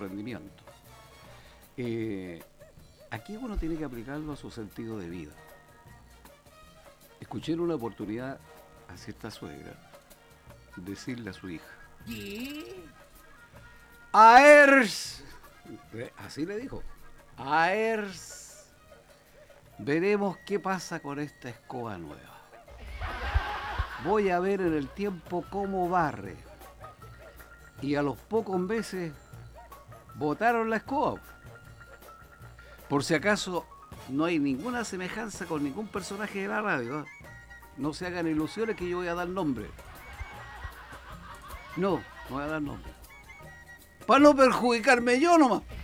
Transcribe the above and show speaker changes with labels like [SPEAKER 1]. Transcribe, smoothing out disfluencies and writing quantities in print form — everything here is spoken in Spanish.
[SPEAKER 1] rendimiento. Aquí uno tiene que aplicarlo a su sentido de vida. Escuché en una oportunidad a cierta suegra decirle a su hija:
[SPEAKER 2] ¿Qué?
[SPEAKER 1] Aers, así le dijo, Aers, veremos qué pasa con esta escoba nueva. Voy a ver en el tiempo cómo barre. Y a los pocos meses botaron la escoba. Por si acaso no hay ninguna semejanza con ningún personaje de la radio, ¿eh? No se hagan ilusiones que yo voy a dar nombre. No voy a dar nombre. Para no perjudicarme yo nomás.